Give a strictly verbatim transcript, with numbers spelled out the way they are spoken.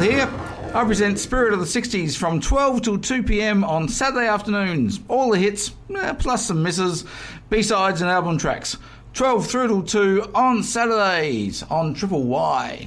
here. I present Spirit of the sixties from twelve till two p.m. on Saturday afternoons. All the hits, eh, plus some misses, B-sides and album tracks. twelve through till two on Saturdays on Triple Y.